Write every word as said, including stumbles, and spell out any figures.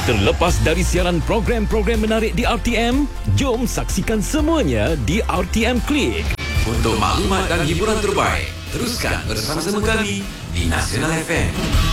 Terlepas dari siaran program-program menarik di R T M, jom saksikan semuanya di R T M Click. Untuk maklumat dan hiburan terbaik, teruskan bersama-sama kami di Nasional F M.